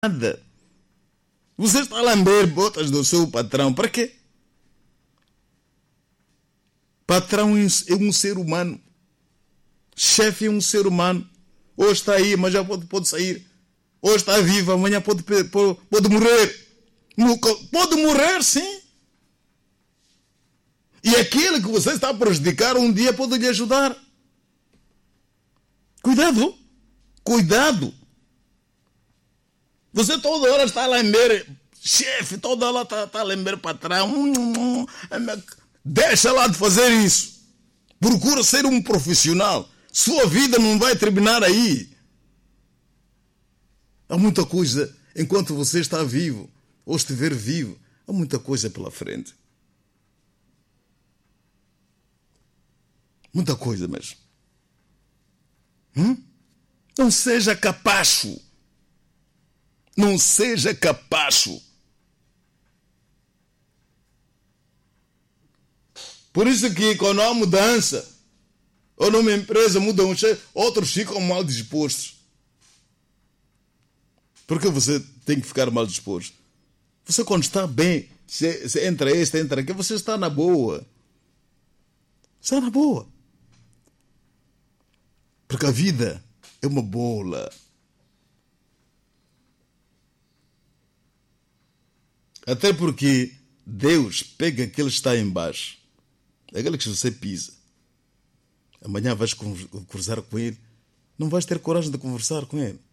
nada. Você está a lamber botas do seu patrão. Para quê? Patrão é um ser humano. Chefe é um ser humano. Hoje está aí, mas já pode sair. Hoje está vivo, amanhã pode morrer. Pode morrer, sim. E aquele que você está a prejudicar um dia pode lhe ajudar. Cuidado. Cuidado. Você toda hora está a lamber chefe, toda hora está a lamber patrão. Deixa lá de fazer isso. Procura ser um profissional. Sua vida não vai terminar aí. Há muita coisa, enquanto você está vivo, ou estiver vivo, há muita coisa pela frente. Muita coisa mesmo. Não seja capacho. Não seja capacho. Por isso que quando há mudança, ou numa empresa muda um chefe, outros ficam mal dispostos. Por que você tem que ficar mal disposto? Você quando está bem, se entra este, entra aqui, você está na boa. Está na boa. Porque a vida é uma bola. Até porque Deus pega aquele que está embaixo, aquele que você pisa. Amanhã vais cruzar com ele, não vais ter coragem de conversar com ele.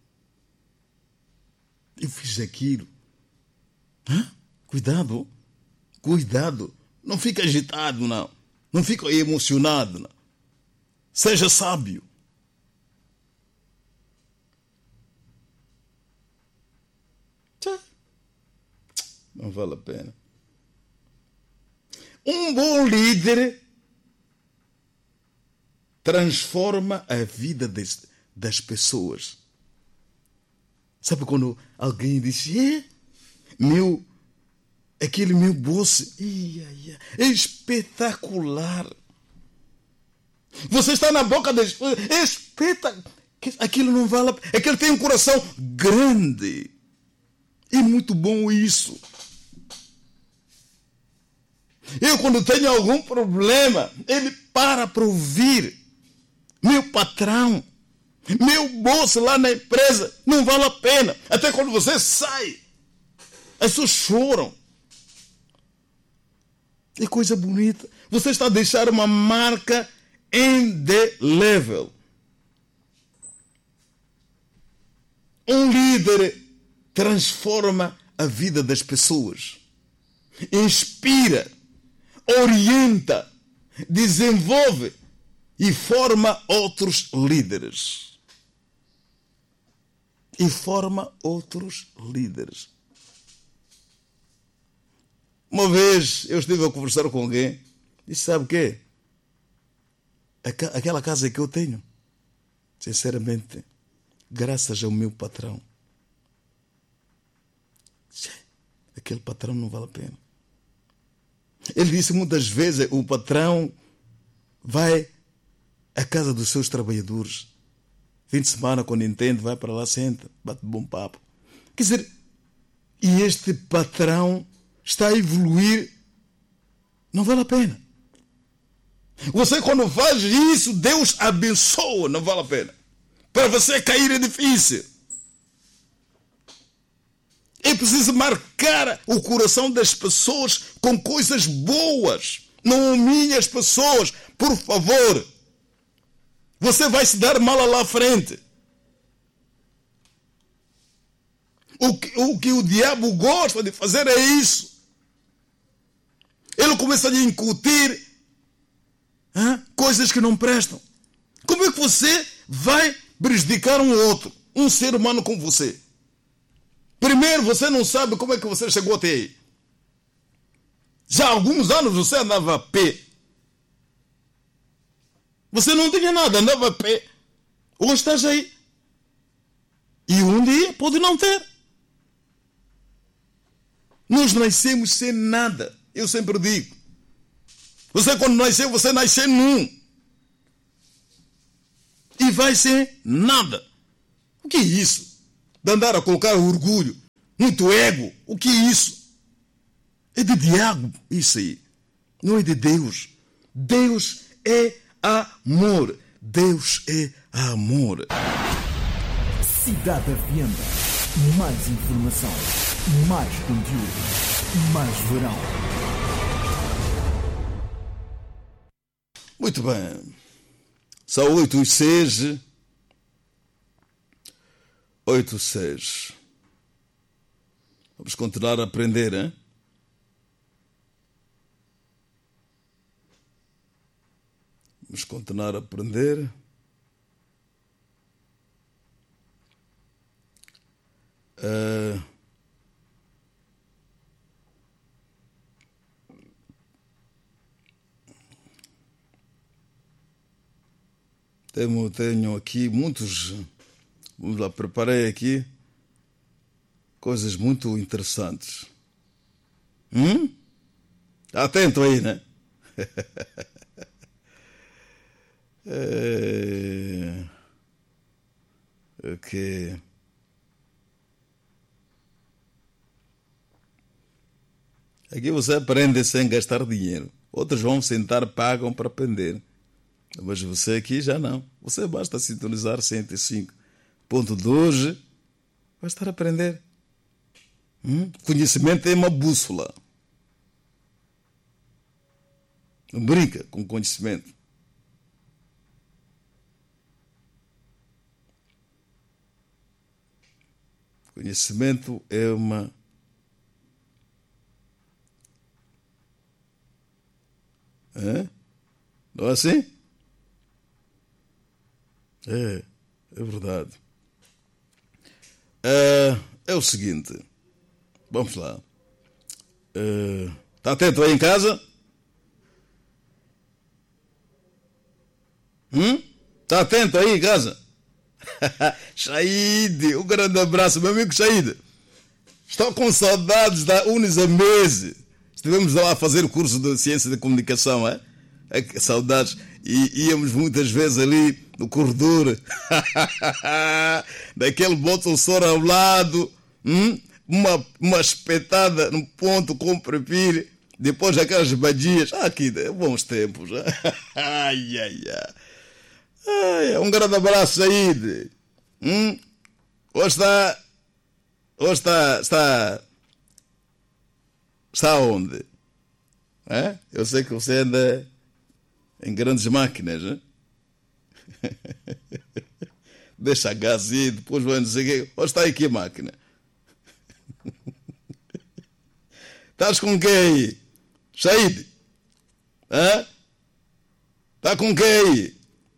Eu fiz aquilo. Cuidado. Cuidado. Não fica agitado, não. Não fica emocionado, não. Seja sábio. Não vale a pena. Um bom líder transforma a vida das pessoas. Sabe quando alguém diz, aquele meu boss é espetacular. Você está na boca das pessoas, é espetacular. Aquilo não vale a pena. Aquele tem um coração grande. É muito bom isso. Eu, quando tenho algum problema, ele para ouvir. Meu patrão, meu boss lá na empresa, não vale a pena. Até quando você sai, as pessoas choram. É coisa bonita. Você está a deixar uma marca indelével. Um líder transforma a vida das pessoas. Inspira, orienta, desenvolve e forma outros líderes. Uma vez eu estive a conversar com alguém e sabe o quê? Aquela casa que eu tenho, sinceramente, graças ao meu patrão. Aquele patrão não vale a pena. Ele disse muitas vezes, o patrão vai à casa dos seus trabalhadores. Fim de semana, quando entende, vai para lá, senta, bate bom papo. Quer dizer, e este patrão está a evoluir, não vale a pena. Você quando faz isso, Deus abençoa, não vale a pena. Para você cair é difícil. É preciso marcar o coração das pessoas com coisas boas. Não humilhe as pessoas, por favor. Você vai se dar mal lá à frente. O que o diabo gosta de fazer é isso. Ele começa a lhe incutir coisas que não prestam. Como é que você vai prejudicar um outro, um ser humano como você? Primeiro, você não sabe como é que você chegou até aí. Já há alguns anos você andava a pé. Você não tinha nada, andava a pé. Hoje estás aí. E um dia pode não ter. Nós nascemos sem nada. Eu sempre digo. Você quando nasceu, você nasceu num. E vai sem nada. O que é isso? De andar a colocar orgulho muito ego. O que é isso? É de diabo isso aí. Não é de Deus. Deus é amor. Deus é amor. Cidade FM. Mais informação, mais conteúdo, mais verão. Muito bem. São 8h06. 8h06. Vamos continuar a aprender, hein? Vamos continuar a aprender. Tenho aqui muitos. Vamos lá, preparei aqui coisas muito interessantes. Atento aí, né? Ok. Aqui você aprende sem gastar dinheiro. Outros vão sentar, pagam para aprender. Mas você aqui já não. Você basta sintonizar 105.2. Vai estar a aprender. Conhecimento é uma bússola. Não brinca com conhecimento. Conhecimento é uma... Não é assim? É verdade. É o seguinte. Vamos lá. Está atento aí em casa? Está atento aí em casa? Shaid, um grande abraço, meu amigo Shaid. Estou com saudades da Unisamese. Estivemos lá a fazer o curso de Ciência da Comunicação, é? Saudades. E íamos muitas vezes ali no corredor, daquele bolsonaro ao lado, uma espetada no ponto com prepire, depois aquelas badias. Que bons tempos. Um grande abraço aí. Hoje está onde? Eu sei que você anda em grandes máquinas, né? Deixa gás aí, depois vai dizer que hoje está aí que máquina. Estás com quem aí? Shaid? Está com quem aí?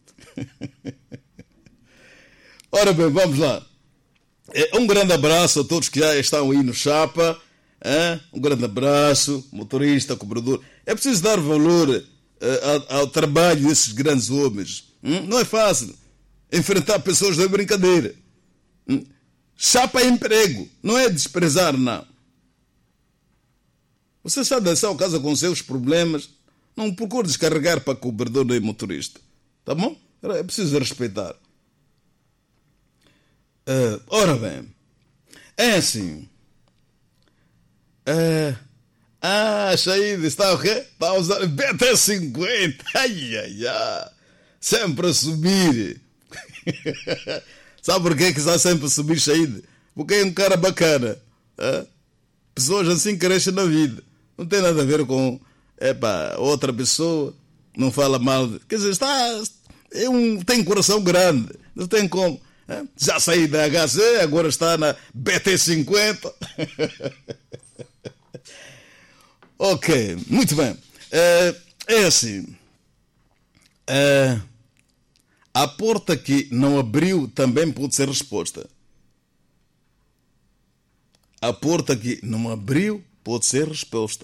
Ora bem, vamos lá. Um grande abraço a todos que já estão aí no Chapa. Um grande abraço, motorista, cobrador. É preciso dar valor ao trabalho desses grandes homens. Não é fácil. Enfrentar pessoas não é brincadeira. Chapa é emprego, não é desprezar, não. Você sabe dançar o caso com seus problemas, não procure descarregar para cobrador nem motorista. Tá bom? É preciso respeitar. Ora bem, é assim. Shaid, está o quê? Está a usar BT50. Sempre a subir. Sabe por que está sempre a subir, Shaid? Porque é um cara bacana. Pessoas assim crescem na vida. Não tem nada a ver com outra pessoa. Não fala mal. Quer dizer, tem coração grande. Não tem como. Já saí da HC, agora está na BT50. Ok, muito bem. É assim. A porta que não abriu também pode ser resposta. A porta que não abriu pode ser resposta.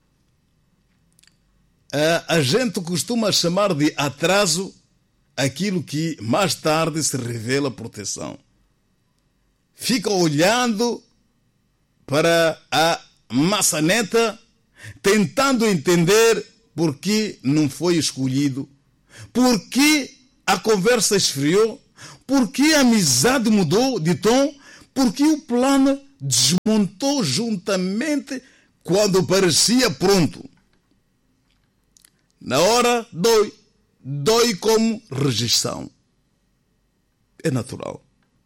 A gente costuma chamar de atraso aquilo que mais tarde se revela proteção. Fica olhando para a maçaneta, tentando entender por que não foi escolhido, por que a conversa esfriou, por que a amizade mudou de tom, por que o plano desmontou. aprontou juntamente quando parecia pronto. Na hora dói como rejeição. É natural.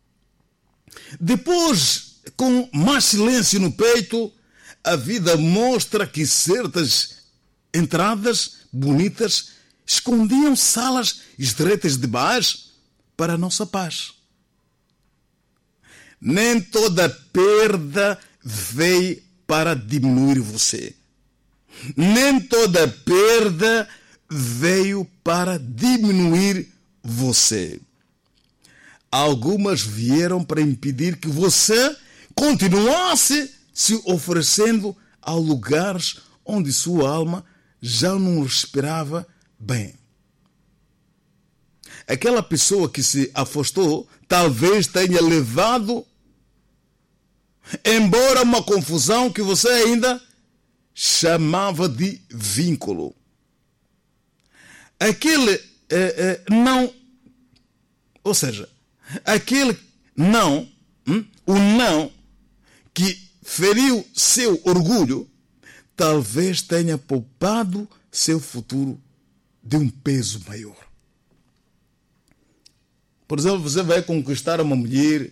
Depois, com mais silêncio no peito, a vida mostra que certas entradas bonitas escondiam salas estreitas de baixo para a nossa paz. Nem toda perda veio para diminuir você. Nem toda perda veio para diminuir você. Algumas vieram para impedir que você continuasse se oferecendo a lugares onde sua alma já não respirava bem. Aquela pessoa que se afastou talvez tenha levado embora uma confusão que você ainda chamava de vínculo. Aquele não, ou seja, aquele não, o não que feriu seu orgulho, talvez tenha poupado seu futuro de um peso maior. Por exemplo, você vai conquistar uma mulher,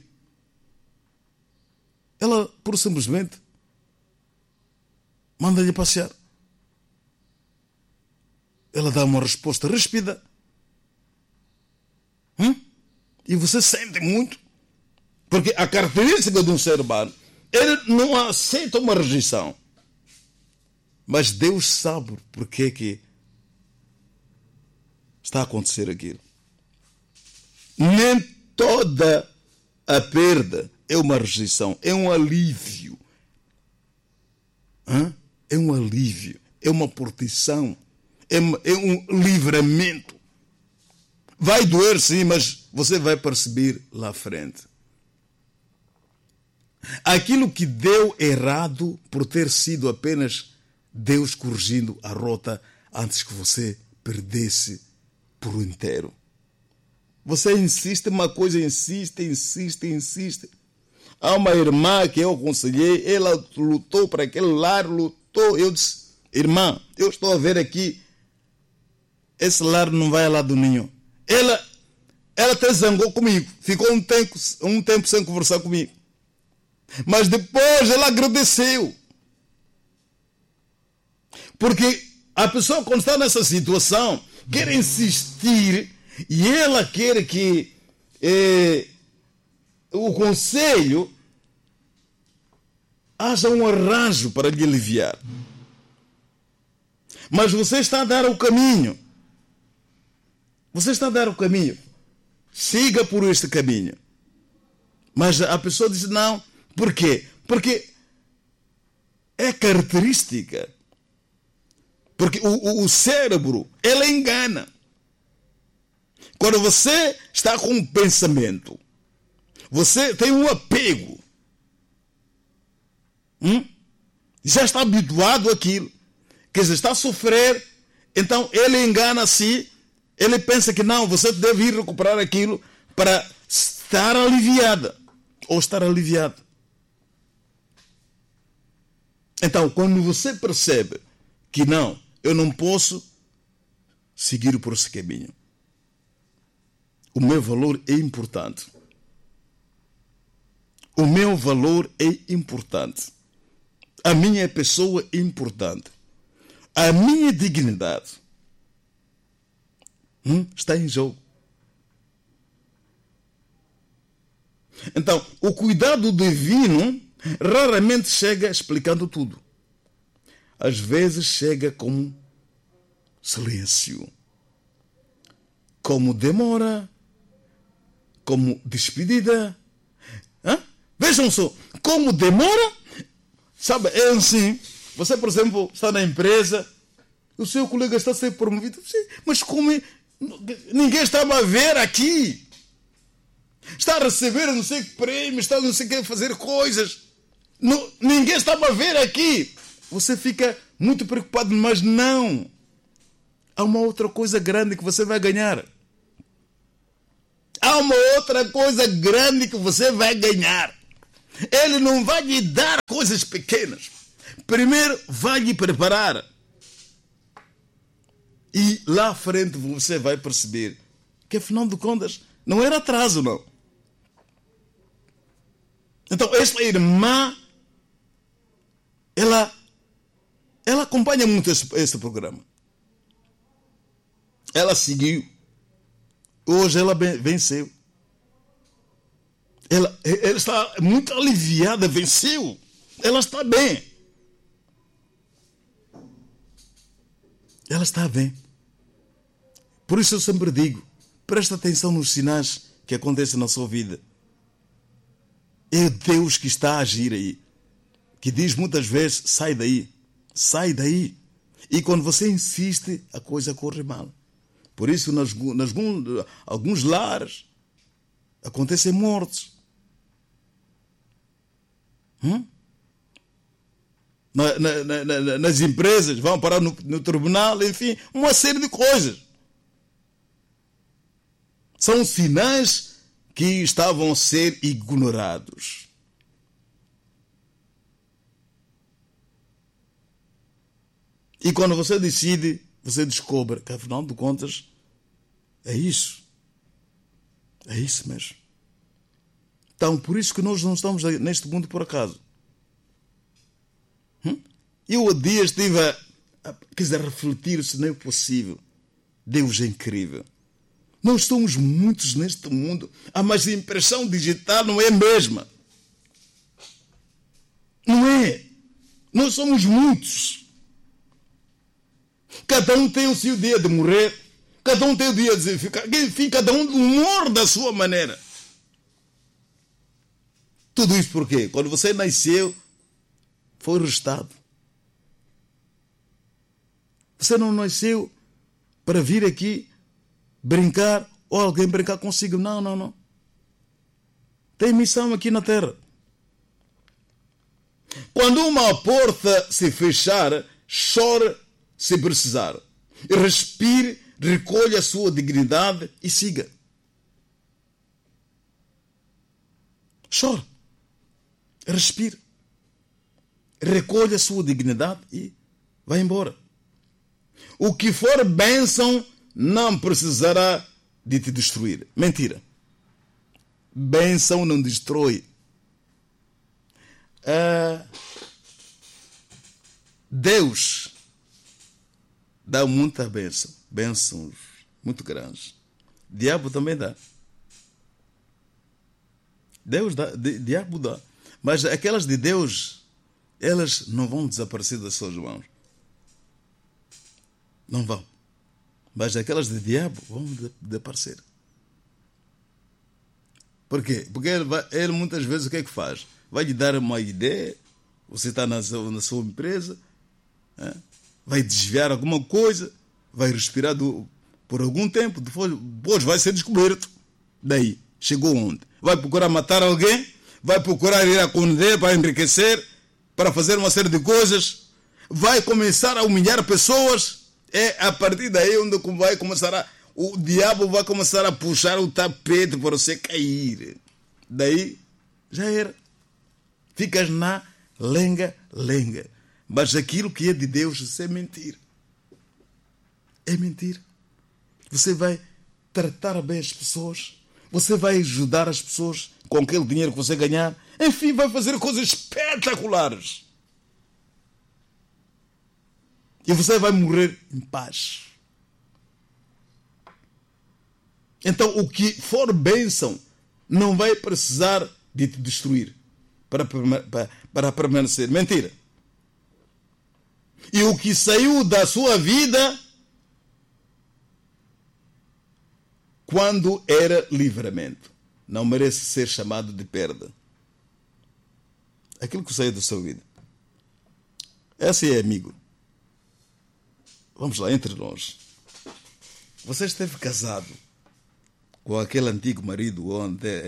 ela, por simplesmente, manda-lhe passear. Ela dá uma resposta ríspida. E você sente muito. Porque a característica de um ser humano, ele não aceita uma rejeição. Mas Deus sabe por que está a acontecer aquilo. Nem toda a perda é uma rejeição, é um alívio. É um alívio, é uma proteção, é um livramento. Vai doer sim, mas você vai perceber lá à frente. Aquilo que deu errado por ter sido apenas Deus corrigindo a rota antes que você perdesse por inteiro. Você insiste, uma coisa insiste. Há uma irmã que eu aconselhei, ela lutou para aquele lar, lutou. Eu disse, irmã, eu estou a ver aqui, esse lar não vai a lado nenhum. Ela até zangou comigo, ficou um tempo sem conversar comigo. Mas depois ela agradeceu. Porque a pessoa, quando está nessa situação, quer insistir e ela quer que o conselho haja um arranjo para lhe aliviar. Mas você está a dar o caminho. Você está a dar o caminho. Siga por este caminho. Mas a pessoa diz não. Por quê? Porque é característica. Porque o cérebro, ele engana. Quando você está com um pensamento, você tem um apego. Já está habituado àquilo. Quer dizer, está a sofrer, então ele engana-se, ele pensa que não, você deve ir recuperar aquilo para estar aliviada ou estar aliviado. Então, quando você percebe que não, eu não posso seguir por esse caminho, o meu valor é importante. O meu valor é importante. A minha pessoa é importante. A minha dignidade está em jogo. Então, o cuidado divino raramente chega explicando tudo. Às vezes chega como silêncio, como demora, como despedida. Vejam só, como demora, sabe, é assim. Você, por exemplo, está na empresa, o seu colega está a ser promovido, mas como ninguém estava a ver aqui? Está a receber não sei que prêmio, está a não sei que fazer coisas. Ninguém estava a ver aqui. Você fica muito preocupado, mas não. Há uma outra coisa grande que você vai ganhar. Há uma outra coisa grande que você vai ganhar. Ele não vai lhe dar coisas pequenas. Primeiro vai lhe preparar. E lá à frente você vai perceber que, afinal de contas, não era atraso, não. Então, esta irmã, ela acompanha muito este programa. Ela seguiu. Hoje ela venceu. Ela está muito aliviada, venceu. Ela está bem. Ela está bem. Por isso eu sempre digo, presta atenção nos sinais que acontecem na sua vida. É Deus que está a agir aí. Que diz muitas vezes, sai daí. Sai daí. E quando você insiste, a coisa corre mal. Por isso, alguns lares acontecem mortes. Nas empresas, vão parar no tribunal, enfim, uma série de coisas. São sinais que estavam a ser ignorados. E quando você decide, você descobre que, afinal de contas, é isso. É isso mesmo. Então, por isso que nós não estamos neste mundo por acaso. Eu há dias estive a refletir se não é possível. Deus é incrível. Nós somos muitos neste mundo, mas a impressão digital não é a mesma. Não é. Nós somos muitos. Cada um tem o seu dia de morrer. Cada um tem o dia de ficar. Enfim, cada um morre da sua maneira. Tudo isso por quê? Quando você nasceu, foi restado. Você não nasceu para vir aqui brincar ou alguém brincar consigo. Não. Tem missão aqui na terra. Quando uma porta se fechar, chore se precisar. Respire, recolha a sua dignidade e siga. Chore. Respire. Recolha a sua dignidade e vai embora. O que for bênção não precisará de te destruir. Mentira. Bênção não destrói. Deus dá muita bênção. Bênçãos muito grandes. Diabo também dá. Deus dá, diabo dá. Mas aquelas de Deus, elas não vão desaparecer das suas mãos. Não vão. Mas aquelas de diabo vão desaparecer. Por quê? Porque ele muitas vezes o que é que faz? Vai lhe dar uma ideia, você está na sua empresa, vai desviar alguma coisa, vai respirar por algum tempo, depois vai ser descoberto. Daí, chegou onde? Vai procurar matar alguém, vai procurar ir a esconder para enriquecer, para fazer uma série de coisas, vai começar a humilhar pessoas. É a partir daí onde vai começar o diabo vai começar a puxar o tapete para você cair. Daí já era. Ficas na lenga-lenga. Mas aquilo que é de Deus, isso é mentir. É mentir. Você vai tratar bem as pessoas. Você vai ajudar as pessoas com aquele dinheiro que você ganhar. Enfim, vai fazer coisas espetaculares. E você vai morrer em paz. Então, o que for bênção não vai precisar de te destruir para permanecer. Mentira. E o que saiu da sua vida quando era livramento não merece ser chamado de perda. Aquilo que saiu da sua vida. Esse é amigo. Vamos lá, entre nós. Você esteve casado com aquele antigo marido ou a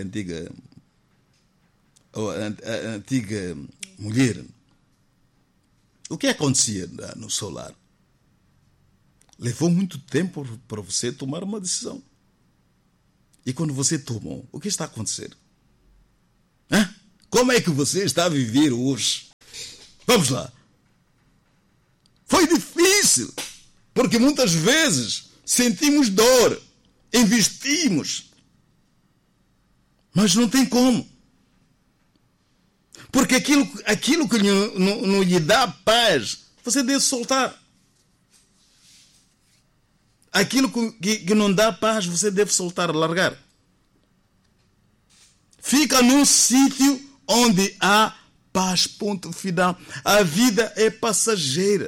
antiga mulher. O que acontecia no seu lar? Levou muito tempo para você tomar uma decisão. E quando você tomou, o que está a acontecer? Como é que você está a viver hoje? Vamos lá. Foi difícil, porque muitas vezes sentimos dor, investimos, mas não tem como. Porque aquilo que não lhe dá paz, você deve soltar. Aquilo que não dá paz, você deve soltar, largar. Fica num sítio onde há paz, ponto final. A vida é passageira.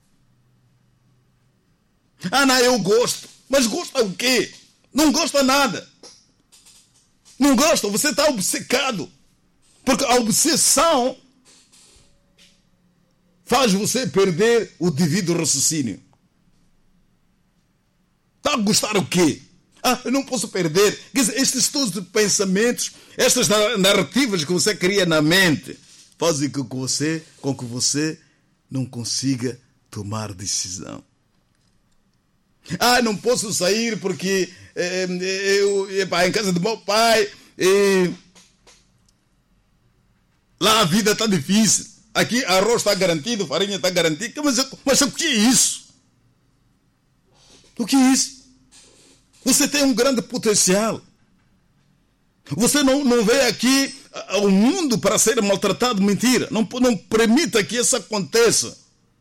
Não, eu gosto. Mas gosta o quê? Não gosta nada. Não gosta, você está obcecado. Porque a obsessão faz você perder o devido raciocínio. Está a gostar o quê? Eu não posso perder. Quer dizer, estes todos os pensamentos, estas narrativas que você cria na mente, fazem com que você não consiga tomar decisão. Não posso sair porque em casa do meu pai, lá a vida está difícil. Aqui arroz está garantido, farinha está garantida. Mas o que é isso? O que é isso? Você tem um grande potencial. Você não veio aqui ao mundo para ser maltratado. Mentira. Não permita que isso aconteça.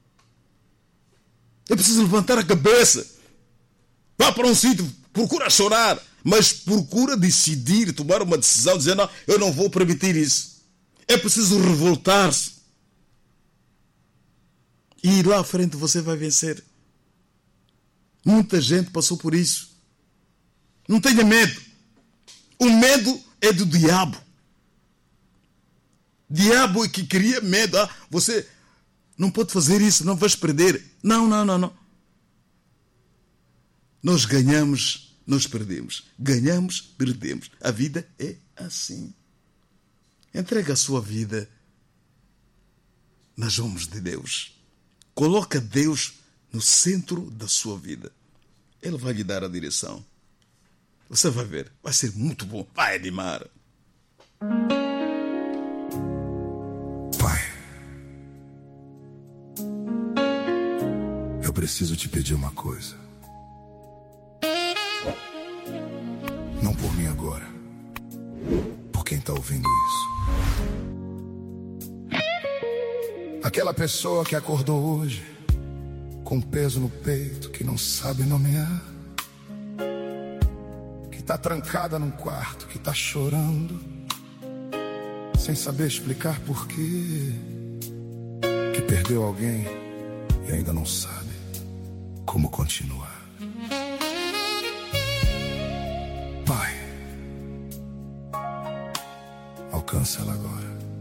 É preciso levantar a cabeça. Vá para um sítio, procura chorar, mas procura decidir, tomar uma decisão, dizer, não, eu não vou permitir isso. É preciso revoltar-se. E lá à frente você vai vencer. Muita gente passou por isso. Não tenha medo. O medo é do diabo. Diabo é que cria medo. Você não pode fazer isso, não vais perder. Não. Nós ganhamos, nós perdemos. Ganhamos, perdemos. A vida é assim. Entrega a sua vida nas mãos de Deus. Coloca Deus no centro da sua vida. Ele vai lhe dar a direção. Você vai ver. Vai ser muito bom. Vai animar. Pai, eu preciso te pedir uma coisa. Não por mim agora. Por quem está ouvindo isso. Aquela pessoa que acordou hoje com um peso no peito que não sabe nomear, que está trancada num quarto, que está chorando sem saber explicar por quê, que perdeu alguém e ainda não sabe como continuar. Pai, alcança ela agora.